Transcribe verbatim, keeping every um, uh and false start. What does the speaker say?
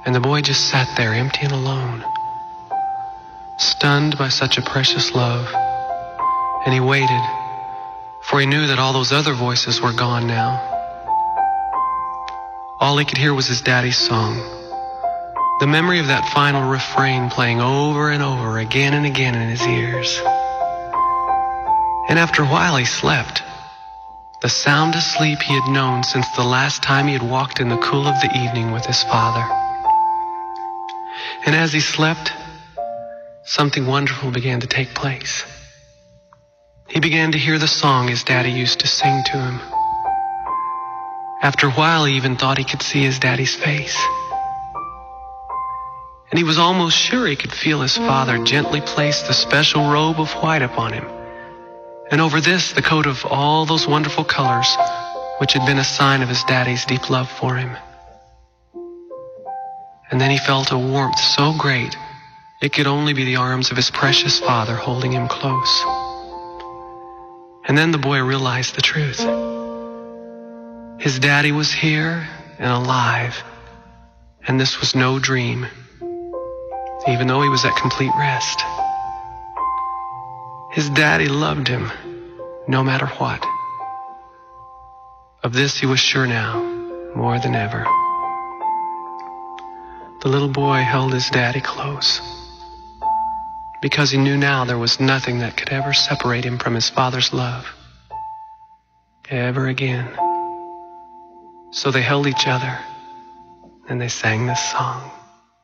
And the boy just sat there, empty and alone, stunned by such a precious love. And he waited, for he knew that all those other voices were gone now. All he could hear was his daddy's song, the memory of that final refrain playing over and over again and again in his ears. And after a while he slept, the soundest sleep he had known since the last time he had walked in the cool of the evening with his father. And as he slept, something wonderful began to take place. He began to hear the song his daddy used to sing to him. After a while, he even thought he could see his daddy's face. And he was almost sure he could feel his father gently place the special robe of white upon him, and over this the coat of all those wonderful colors which had been a sign of his daddy's deep love for him. And then he felt a warmth so great it could only be the arms of his precious father holding him close. And then the boy realized the truth. His daddy was here and alive, and this was no dream, even though he was at complete rest. His daddy loved him, no matter what. Of this he was sure now, more than ever. The little boy held his daddy close, because he knew now there was nothing that could ever separate him from his father's love, ever again. So they held each other, and they sang this song.